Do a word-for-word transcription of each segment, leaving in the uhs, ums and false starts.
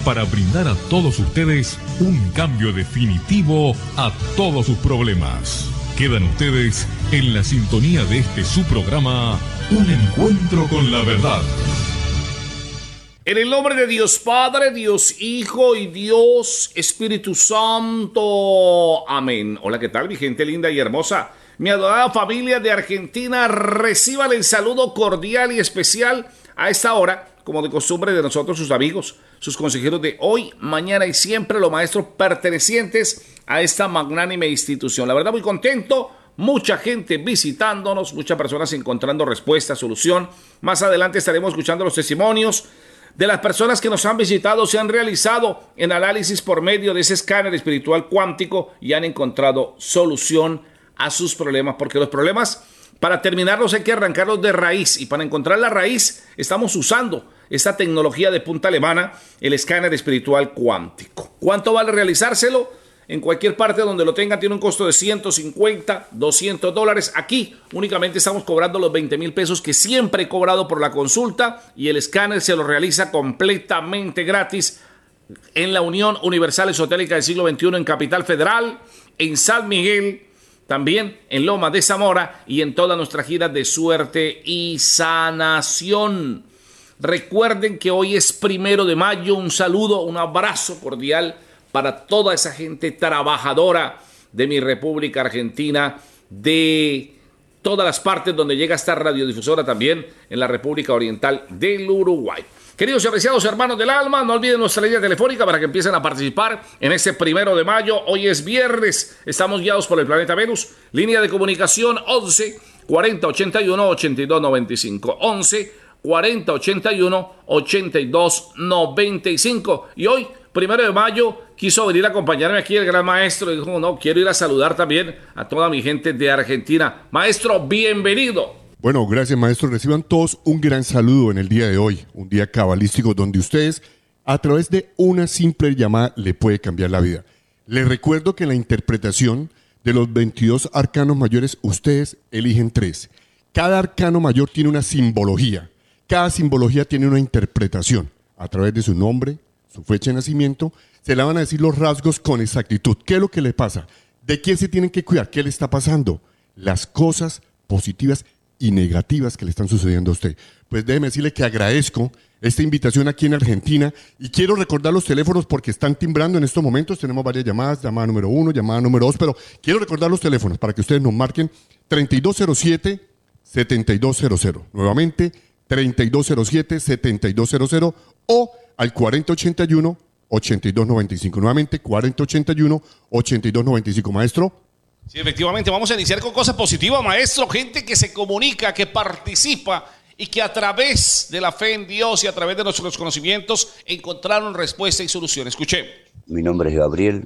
para brindar a todos ustedes un cambio definitivo a todos sus problemas. Quedan ustedes en la sintonía de este su programa, Un Encuentro con la Verdad. En el nombre de Dios Padre, Dios Hijo y Dios Espíritu Santo. Amén. Hola, ¿qué tal, mi gente linda y hermosa? Mi adorada familia de Argentina, reciban el saludo cordial y especial a esta hora, como de costumbre de nosotros, sus amigos, sus consejeros de hoy, mañana y siempre, los maestros pertenecientes a esta magnánime institución. La verdad, muy contento. Mucha gente visitándonos, muchas personas encontrando respuesta, solución. Más adelante estaremos escuchando los testimonios de las personas que nos han visitado, se han realizado en análisis por medio de ese escáner espiritual cuántico y han encontrado solución a sus problemas, porque los problemas, para terminarlos, hay que arrancarlos de raíz, y para encontrar la raíz estamos usando esta tecnología de punta alemana, el escáner espiritual cuántico. ¿Cuánto vale realizárselo? En cualquier parte donde lo tengan tiene un costo de ciento cincuenta, doscientos dólares. Aquí únicamente estamos cobrando los veinte mil pesos que siempre he cobrado por la consulta, y el escáner se lo realiza completamente gratis en la Unión Universal Esotérica del Siglo veintiuno en Capital Federal, en San Miguel, también en Loma de Zamora y en toda nuestra gira de suerte y sanación. Recuerden que hoy es primero de mayo. Un saludo, un abrazo cordial para toda esa gente trabajadora de mi República Argentina, de todas las partes donde llega esta radiodifusora, también en la República Oriental del Uruguay. Queridos y apreciados hermanos del alma, no olviden nuestra línea telefónica para que empiecen a participar en este primero de mayo. Hoy es viernes, estamos guiados por el planeta Venus. Línea de comunicación once cuarenta ochenta y uno ochenta y dos noventa y cinco. once cuarenta ochenta y uno ochenta y dos noventa y cinco. Y hoy, primero de mayo, quiso venir a acompañarme aquí el gran maestro. Dijo, no, quiero ir a saludar también a toda mi gente de Argentina. Maestro, bienvenido. Bueno, gracias, maestro. Reciban todos un gran saludo en el día de hoy, un día cabalístico donde ustedes, a través de una simple llamada, le puede cambiar la vida. Les recuerdo que en la interpretación de los veintidós arcanos mayores, ustedes eligen tres. Cada arcano mayor tiene una simbología. Cada simbología tiene una interpretación. A través de su nombre, su fecha de nacimiento, se le van a decir los rasgos con exactitud. ¿Qué es lo que le pasa? ¿De quién se tienen que cuidar? ¿Qué le está pasando? Las cosas positivas y negativas que le están sucediendo a usted. Pues déjeme decirle que agradezco esta invitación aquí en Argentina y quiero recordar los teléfonos porque están timbrando en estos momentos. Tenemos varias llamadas, llamada número uno, llamada número dos, pero quiero recordar los teléfonos para que ustedes nos marquen treinta y dos cero siete, setenta y dos cero cero. Nuevamente, treinta y dos cero siete, setenta y dos cero cero o al cuarenta ochenta y uno ochenta y dos noventa y cinco. Nuevamente, cuarenta ochenta y uno ochenta y dos noventa y cinco. Maestro. Sí, efectivamente, vamos a iniciar con cosas positivas, maestro. Gente que se comunica, que participa y que a través de la fe en Dios y a través de nuestros conocimientos encontraron respuesta y solución. Escuché. Mi nombre es Gabriel,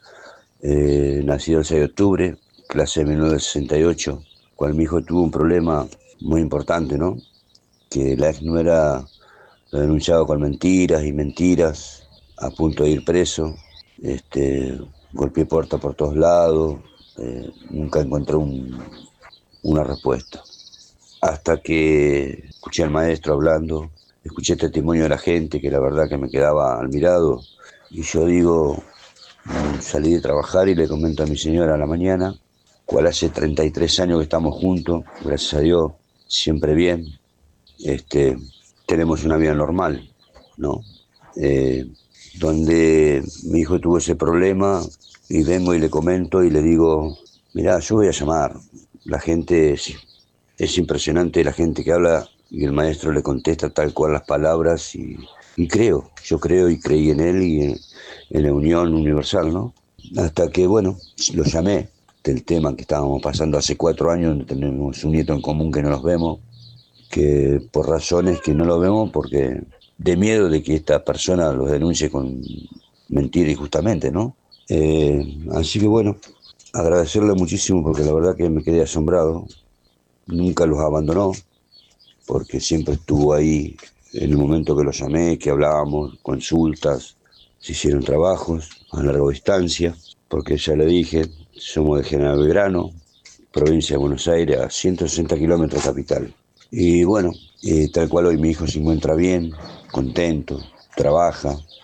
eh, nacido el seis de octubre, clase de mil novecientos sesenta y ocho, cual mi hijo tuvo un problema muy importante, ¿no? Que la ex nuera lo denunciaba con mentiras y mentiras, a punto de ir preso. Este, golpeé puerta por todos lados. Eh, nunca encontré un, una respuesta. Hasta que escuché al maestro hablando, escuché el testimonio de la gente, que la verdad que me quedaba admirado. Y yo digo, salí de trabajar y le comento a mi señora a la mañana, cual hace treinta y tres años que estamos juntos, gracias a Dios, siempre bien. Este, tenemos una vida normal, ¿no? Eh, donde mi hijo tuvo ese problema, y vengo y le comento y le digo, mirá, yo voy a llamar. La gente, es, es impresionante la gente que habla y el maestro le contesta tal cual las palabras y, y creo, yo creo y creí en él y en, en la unión universal, ¿no? Hasta que, bueno, lo llamé del tema que estábamos pasando hace cuatro años, donde tenemos un nieto en común que no nos vemos, que por razones que no lo vemos porque de miedo de que esta persona los denuncie con mentira injustamente, ¿no? Eh, así que bueno, agradecerle muchísimo porque la verdad que me quedé asombrado. Nunca los abandonó porque siempre estuvo ahí en el momento que los llamé, que hablábamos, consultas, se hicieron trabajos a larga distancia, porque ya le dije, somos de General Belgrano, provincia de Buenos Aires, a ciento sesenta kilómetros capital. Y bueno, eh, tal cual hoy mi hijo se encuentra bien, contento, trabaja,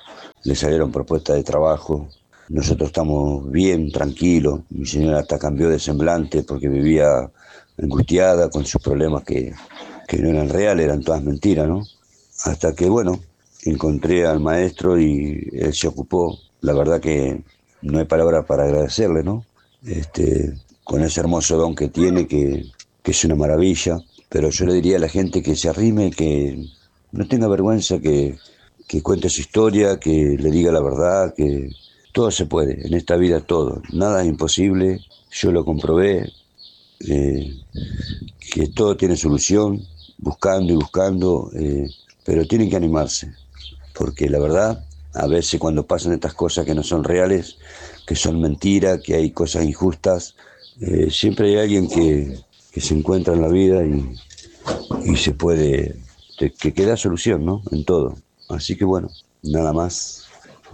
le salieron propuestas de trabajo. Nosotros estamos bien, tranquilos. Mi señora hasta cambió de semblante porque vivía angustiada con sus problemas que, que no eran reales, eran todas mentiras, ¿no? Hasta que, bueno, encontré al maestro y él se ocupó. La verdad que no hay palabras para agradecerle, ¿no? Este, con ese hermoso don que tiene, que, que es una maravilla. Pero yo le diría a la gente que se arrime, que no tenga vergüenza, que, que cuente su historia, que le diga la verdad, que todo se puede, en esta vida todo, nada es imposible, yo lo comprobé, eh, que todo tiene solución, buscando y buscando, eh, pero tienen que animarse, porque la verdad, a veces cuando pasan estas cosas que no son reales, que son mentiras, que hay cosas injustas, eh, siempre hay alguien que, que se encuentra en la vida y, y se puede, que, que da solución, ¿no? En todo. Así que bueno, nada más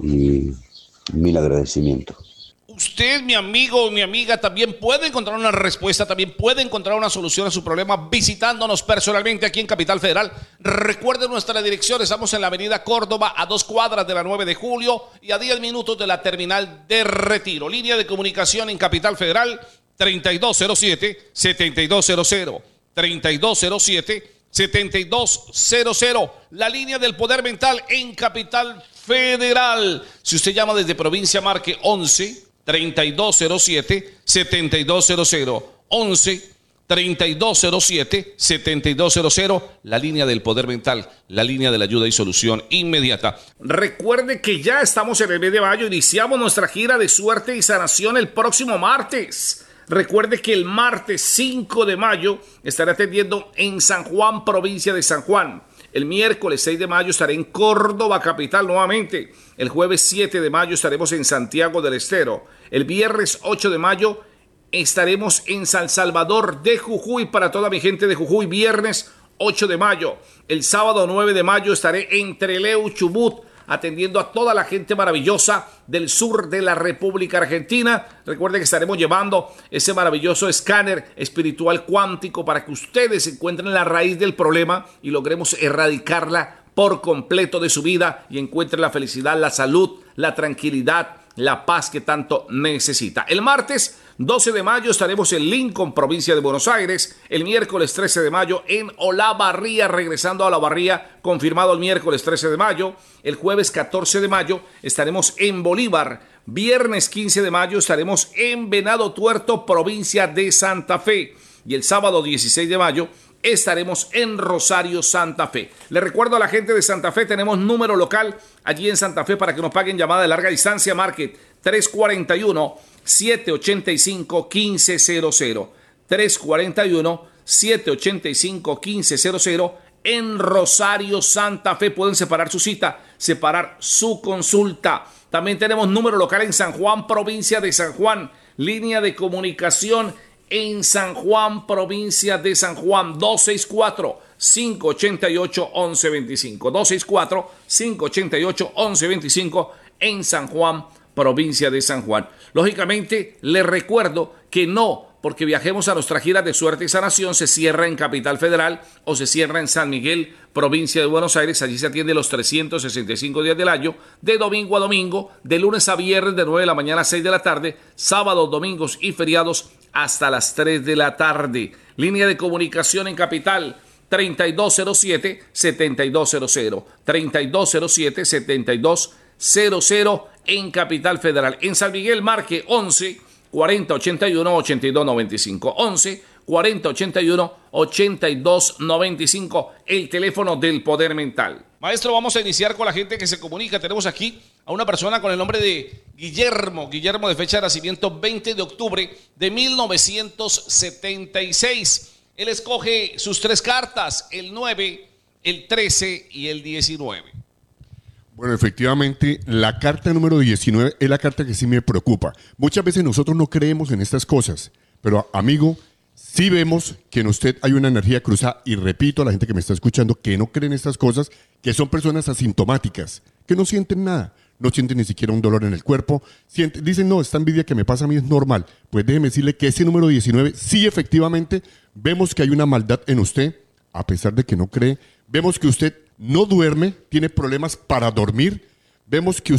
y mil agradecimientos. Usted, mi amigo, mi amiga, también puede encontrar una respuesta, también puede encontrar una solución a su problema visitándonos personalmente aquí en Capital Federal. Recuerde nuestra dirección, estamos en la avenida Córdoba, a dos cuadras de la nueve de julio y a diez minutos de la terminal de Retiro. Línea de comunicación en Capital Federal, treinta y dos cero siete, setenta y dos cero cero, treinta y dos cero siete, setenta y dos cero cero, la línea del poder mental en Capital Federal. Si usted llama desde provincia, marque once, treinta y dos cero siete, setenta y dos cero cero, once, treinta y dos cero siete, setenta y dos cero cero, la línea del poder mental, la línea de la ayuda y solución inmediata. Recuerde que ya estamos en el mes de mayo, iniciamos nuestra gira de suerte y sanación el próximo martes. Recuerde que el martes cinco de mayo estaré atendiendo en San Juan, provincia de San Juan. El miércoles seis de mayo estaré en Córdoba, capital, nuevamente. El jueves siete de mayo estaremos en Santiago del Estero. El viernes ocho de mayo estaremos en San Salvador de Jujuy para toda mi gente de Jujuy. Viernes ocho de mayo. El sábado nueve de mayo estaré en Trelew, Chubut, atendiendo a toda la gente maravillosa del sur de la República Argentina. Recuerden que estaremos llevando ese maravilloso escáner espiritual cuántico para que ustedes encuentren la raíz del problema y logremos erradicarla por completo de su vida y encuentren la felicidad, la salud, la tranquilidad, la paz que tanto necesita. El martes doce de mayo estaremos en Lincoln, provincia de Buenos Aires. El miércoles trece de mayo en Olavarría, regresando a Olavarría, confirmado el miércoles trece de mayo. El jueves catorce de mayo estaremos en Bolívar. Viernes quince de mayo estaremos en Venado Tuerto, provincia de Santa Fe. Y el sábado dieciséis de mayo estaremos en Rosario, Santa Fe. Le recuerdo a la gente de Santa Fe, tenemos número local allí en Santa Fe para que nos paguen llamada de larga distancia. Market tres cuatro uno, siete ocho cinco, uno cinco cero cero. tres cuatro uno, siete ocho cinco, uno cinco cero cero. En Rosario, Santa Fe. Pueden separar su cita, separar su consulta. También tenemos número local en San Juan, provincia de San Juan. Línea de comunicación en San Juan, provincia de San Juan, dos seis cuatro, cinco ocho ocho, once veinticinco. dos seis cuatro, cinco ocho ocho, once veinticinco en San Juan, provincia de San Juan. Lógicamente, les recuerdo que no, porque viajemos a nuestra gira de suerte y sanación, se cierra en Capital Federal o se cierra en San Miguel, provincia de Buenos Aires. Allí se atiende los trescientos sesenta y cinco días del año, de domingo a domingo, de lunes a viernes, de nueve de la mañana a seis de la tarde, sábados, domingos y feriados hasta las tres de la tarde. Línea de comunicación en Capital, treinta y dos cero siete, setenta y dos cero cero. treinta y dos cero siete, setenta y dos cero cero en Capital Federal. En San Miguel, marque once, cuarenta ochenta y uno, ochenta y dos noventa y cinco. once, cuarenta ochenta y uno, ochenta y dos noventa y cinco, el teléfono del poder mental. Maestro, vamos a iniciar con la gente que se comunica. Tenemos aquí a una persona con el nombre de Guillermo. Guillermo, de fecha de nacimiento veinte de octubre de mil novecientos setenta y seis. Él escoge sus tres cartas, el nueve, el trece y el diecinueve. Bueno, efectivamente, la carta número diecinueve es la carta que sí me preocupa. Muchas veces nosotros no creemos en estas cosas, pero amigo, sí vemos que en usted hay una energía cruzada, y repito a la gente que me está escuchando que no creen estas cosas, que son personas asintomáticas, que no sienten nada, no sienten ni siquiera un dolor en el cuerpo, sienten, dicen, no, esta envidia que me pasa a mí es normal. Pues déjeme decirle que ese número diecinueve, sí efectivamente, vemos que hay una maldad en usted, a pesar de que no cree. Vemos que usted no duerme, tiene problemas para dormir. Vemos que